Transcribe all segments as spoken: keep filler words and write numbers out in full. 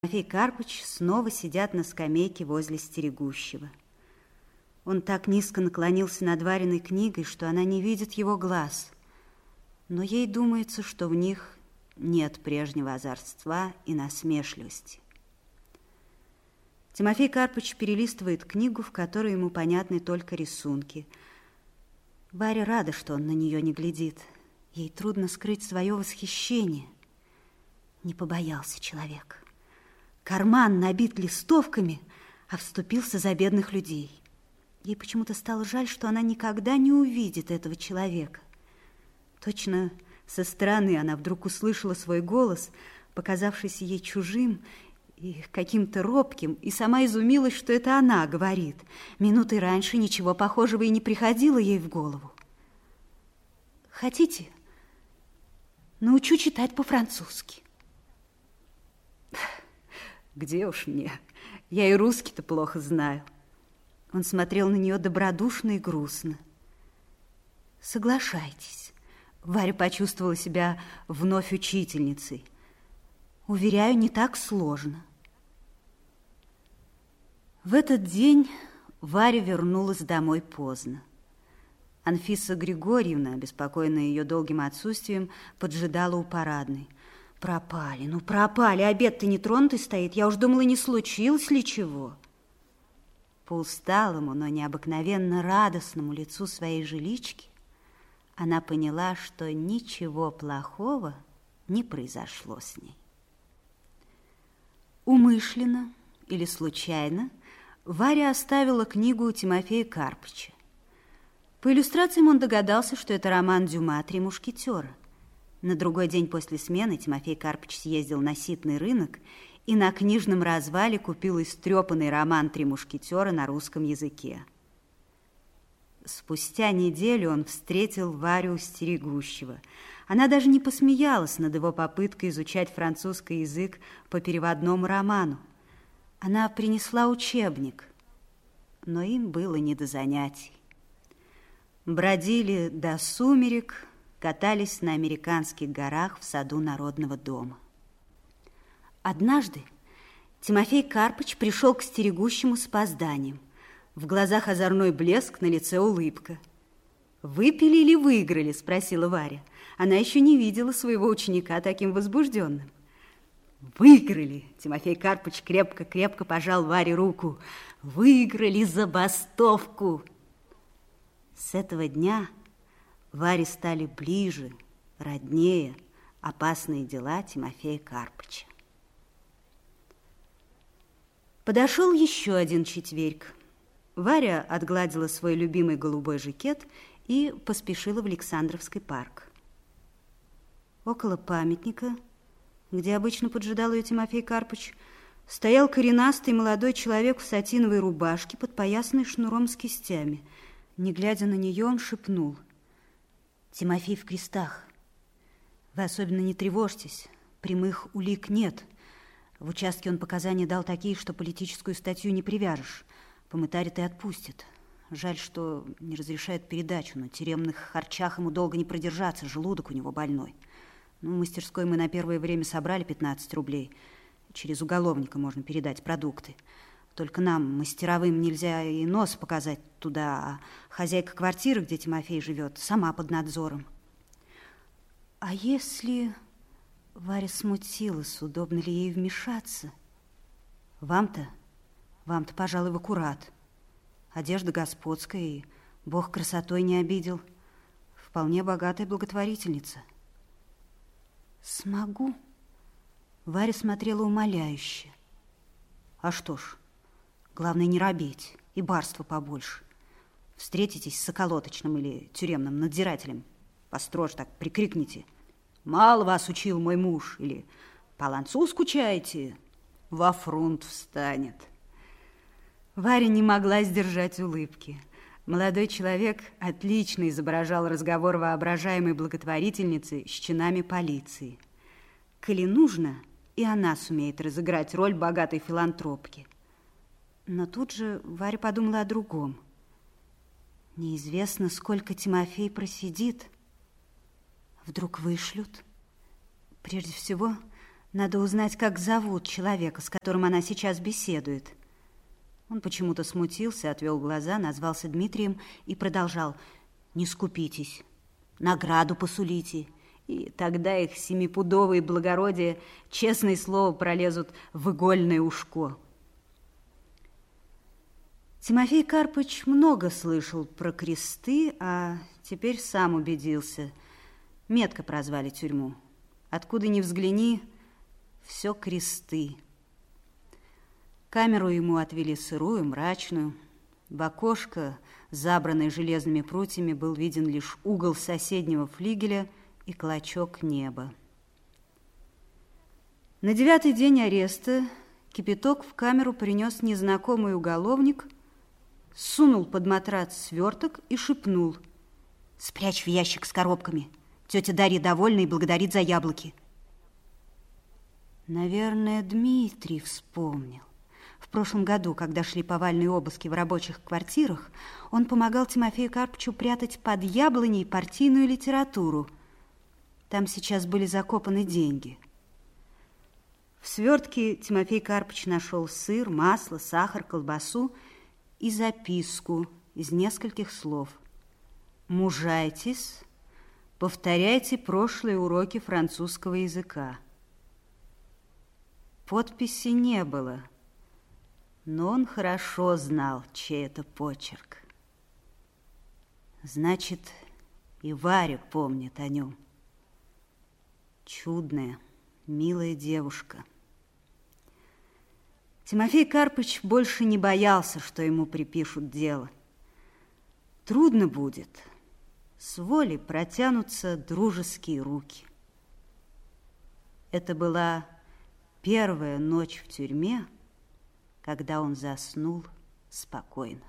Тимофей Карпыч снова сидят на скамейке возле стерегущего. Он так низко наклонился над Вариной книгой, что она не видит его глаз. Но ей думается, что в них нет прежнего озорства и насмешливости. Тимофей Карпыч перелистывает книгу, в которой ему понятны только рисунки. Варя рада, что он на нее не глядит. Ей трудно скрыть свое восхищение. Не побоялся человек. Карман набит листовками, а вступился за бедных людей. Ей почему-то стало жаль, что она никогда не увидит этого человека. Точно со стороны она вдруг услышала свой голос, показавшийся ей чужим и каким-то робким, и сама изумилась, что это она говорит. Минутой раньше ничего похожего и не приходило ей в голову. «Хотите? Научу читать по-французски». «Где уж мне? Я и русский-то плохо знаю». Он смотрел на нее добродушно и грустно. «Соглашайтесь». Варя почувствовала себя вновь учительницей. «Уверяю, не так сложно». В этот день Варя вернулась домой поздно. Анфиса Григорьевна, обеспокоенная ее долгим отсутствием, поджидала у парадной. «Пропали, ну пропали, обед-то нетронутый стоит, я уж думала, не случилось ли чего». По усталому, но необыкновенно радостному лицу своей жилички она поняла, что ничего плохого не произошло с ней. Умышленно или случайно Варя оставила книгу у Тимофея Карпыча. По иллюстрациям он догадался, что это роман Дюма «Три мушкетера». На другой день после смены Тимофей Карпыч съездил на Ситный рынок и на книжном развале купил истрепанный роман «Три мушкетера» на русском языке. Спустя неделю он встретил Варю у стерегущего. Она даже не посмеялась над его попыткой изучать французский язык по переводному роману. Она принесла учебник, но им было не до занятий. Бродили до сумерек, катались на американских горах в саду Народного дома. Однажды Тимофей Карпыч пришел к стерегущему с опозданием. В глазах озорной блеск, на лице улыбка. «Выпили или выиграли?» – спросила Варя. Она еще не видела своего ученика таким возбужденным. «Выиграли!» – Тимофей Карпыч крепко-крепко пожал Варе руку. «Выиграли забастовку!» С этого дня Варе стали ближе, роднее опасные дела Тимофея Карпыча. Подошел еще один четверг. Варя отгладила свой любимый голубой жакет и поспешила в Александровский парк. Около памятника, где обычно поджидал ее Тимофей Карпыч, стоял коренастый молодой человек в сатиновой рубашке, подпоясанной шнуром с кистями. Не глядя на нее, он шепнул: «Тимофей в крестах. Вы особенно не тревожьтесь, прямых улик нет. В участке он показания дал такие, что политическую статью не привяжешь. Помытарит и отпустит. Жаль, что не разрешают передачу. На тюремных харчах ему долго не продержаться, желудок у него больной. Ну, в мастерской мы на первое время собрали пятнадцать рублей. Через уголовника можно передать продукты. Только нам, мастеровым, нельзя и нос показать туда, а хозяйка квартиры, где Тимофей живет, сама под надзором». «А если...» Варя смутилась, удобно ли ей вмешаться. «Вам-то, вам-то, пожалуй, в аккурат. Одежда господская, и Бог красотой не обидел. Вполне богатая благотворительница». «Смогу?» Варя смотрела умоляюще. «А что ж, главное не робеть и барства побольше. Встретитесь с околоточным или тюремным надзирателем, построже так прикрикните: «Мало вас учил мой муж!» или «По ланцу скучаете?» Во фрунт встанет. Варя не могла сдержать улыбки. Молодой человек отлично изображал разговор воображаемой благотворительницы с чинами полиции. Коли нужно, и она сумеет разыграть роль богатой филантропки. Но тут же Варя подумала о другом. Неизвестно, сколько Тимофей просидит. Вдруг вышлют. Прежде всего, Надо узнать, как зовут человека, с которым она сейчас беседует. Он почему-то смутился, отвел глаза, назвался Дмитрием и продолжал: «Не скупитесь, награду посулите, и тогда их семипудовые благородия, честное слово, пролезут в игольное ушко». Тимофей Карпыч много слышал про кресты, а теперь сам убедился. Метко прозвали тюрьму. Откуда ни взгляни, все кресты. Камеру ему отвели сырую, мрачную. В окошко, забранное железными прутьями, был виден лишь угол соседнего флигеля и клочок неба. На девятый день ареста кипяток в камеру принес незнакомый уголовник, сунул под матрац сверток и шепнул: «Спрячь в ящик с коробками. Тетя Дарья довольна и благодарит за яблоки». Наверное, Дмитрий вспомнил. В прошлом году, когда шли повальные обыски в рабочих квартирах, он помогал Тимофею Карпычу прятать под яблоней партийную литературу. Там сейчас были закопаны деньги. В свертке Тимофей Карпыч нашел сыр, масло, сахар, колбасу и записку из нескольких слов: «Мужайтесь, повторяйте прошлые уроки французского языка». Подписи не было, но он хорошо знал, чей это почерк. Значит, и Варя помнит о нем. Чудная, милая девушка. Тимофей Карпыч больше не боялся, что ему припишут дело. Трудно будет. С воли протянутся дружеские руки. Это была первая ночь в тюрьме, когда он заснул спокойно.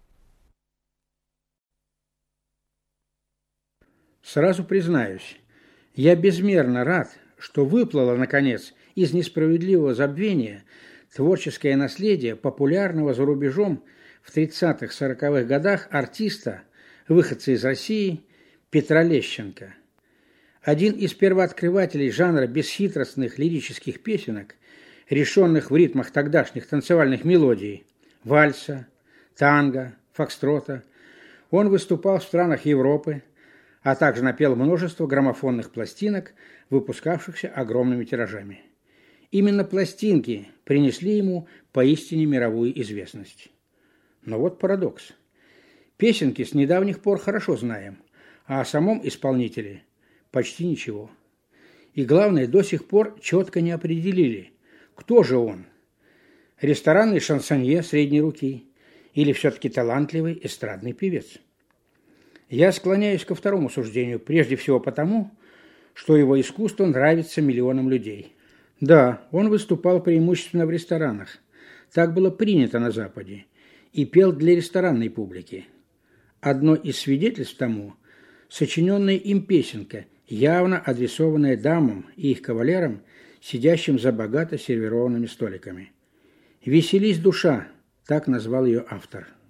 Сразу признаюсь, я безмерно рад, что выплыло, наконец, из несправедливого забвения творческое наследие популярного за рубежом в тридцатых-сороковых годах артиста, выходца из России, Петра Лещенко. Один из первооткрывателей жанра бесхитростных лирических песенок, решенных в ритмах тогдашних танцевальных мелодий, вальса, танго, фокстрота, он выступал в странах Европы, а также напел множество граммофонных пластинок, выпускавшихся огромными тиражами. Именно пластинки принесли ему поистине мировую известность. Но вот парадокс. Песенки с недавних пор хорошо знаем, а о самом исполнителе почти ничего. И главное, до сих пор четко не определили, кто же он. Ресторанный шансонье средней руки или все-таки талантливый эстрадный певец. Я склоняюсь ко второму суждению, прежде всего потому, что его искусство нравится миллионам людей. Да, он выступал преимущественно в ресторанах. Так было принято на Западе. И пел для ресторанной публики. Одно из свидетельств тому – сочиненная им песенка, явно адресованная дамам и их кавалерам, сидящим за богато сервированными столиками. «Веселись, душа», – так назвал ее автор.